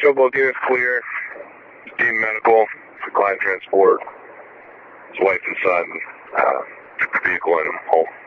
Show both units clear. Team medical for client transport. His wife and son took the vehicle in home.